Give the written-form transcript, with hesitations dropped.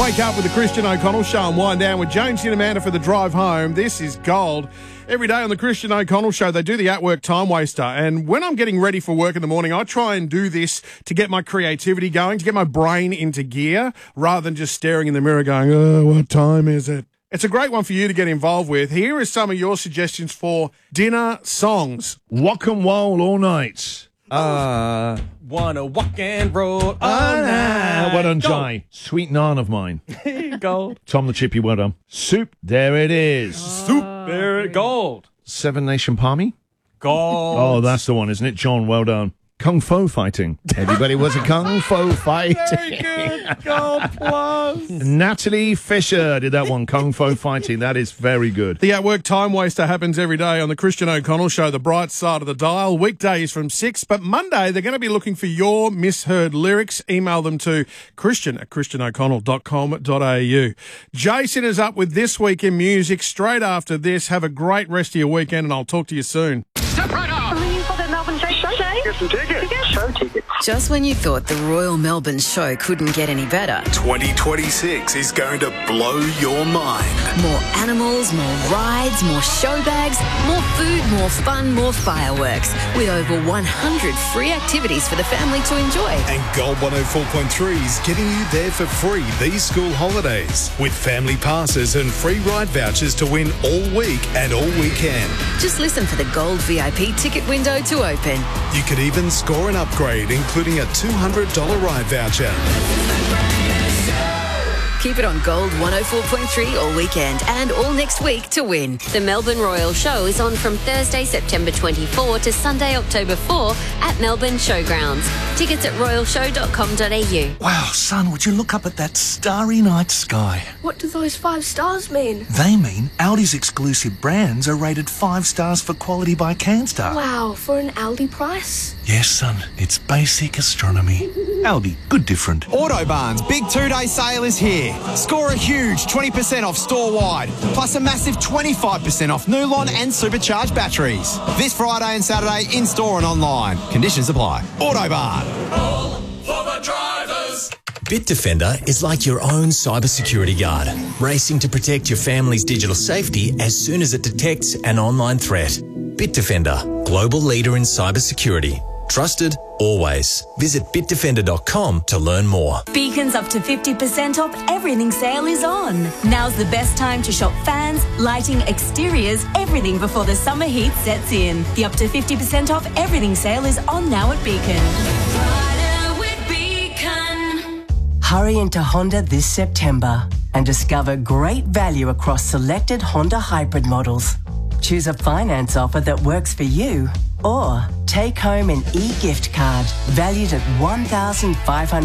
Wake up with the Christian O'Connell Show and wind down with James and Amanda for the drive home. This is gold. Every day on the Christian O'Connell Show, they do the at-work time waster. And when I'm getting ready for work in the morning, I try and do this to get my creativity going, to get my brain into gear, rather than just staring in the mirror going, oh, what time is it? It's a great one for you to get involved with. Here are some of your suggestions for dinner songs. Rock and roll all night. Wanna walk and roll all night. Well done, Jai. Sweet naan of mine. Gold. Tom the Chippy, well done. Soup, there it is. Soup, there it gold. Seven Nation Palmy. Gold. Oh, that's the one, isn't it, John? Well done. Kung Fu fighting. Everybody was a Kung Fu fight. Very good. Gold plus. Natalie Fisher did that one, Kung Fu fighting. That is very good. The at-work time waster happens every day on the Christian O'Connell Show, the bright side of the dial. Weekdays from 6, but Monday they're going to be looking for your misheard lyrics. Email them to christian@christianoconnell.com.au. Jason is up with This Week in Music straight after this. Have a great rest of your weekend, and I'll talk to you soon. Step right up. Are you for the Melbourne Show? Get some tickets. Show tickets. Just when you thought the Royal Melbourne Show couldn't get any better. 2026 is going to blow your mind. More animals, more rides, more show bags, more food, more fun, more fireworks. With over 100 free activities for the family to enjoy. And Gold 104.3 is getting you there for free these school holidays. With family passes and free ride vouchers to win all week and all weekend. Just listen for the Gold VIP ticket window to open. You could even score an upgrade, including a $200 ride voucher. Keep it on Gold 104.3 all weekend and all next week to win. The Melbourne Royal Show is on from Thursday, September 24 to Sunday, October 4 at Melbourne Showgrounds. Tickets at royalshow.com.au. Wow, son, would you look up at that starry night sky? What do those 5 stars mean? They mean Aldi's exclusive brands are rated 5 stars for quality by CanStar. Wow, for an Aldi price? Yes, son, it's basic astronomy. Aldi, good different. Autobarn's big 2-day sale is here. Score a huge 20% off store-wide, plus a massive 25% off Nulon and supercharged batteries. This Friday and Saturday in-store and online. Conditions apply. Autobarn. All for the drivers. Bitdefender is like your own cybersecurity guard, racing to protect your family's digital safety as soon as it detects an online threat. Bitdefender, global leader in cybersecurity. Trusted, always. Visit bitdefender.com to learn more. Beacon's up to 50% off everything sale is on. Now's the best time to shop fans, lighting, exteriors, everything before the summer heat sets in. The up to 50% off everything sale is on now at Beacon. Hurry into Honda this September and discover great value across selected Honda hybrid models. Choose a finance offer that works for you, or take home an e-gift card valued at $1,500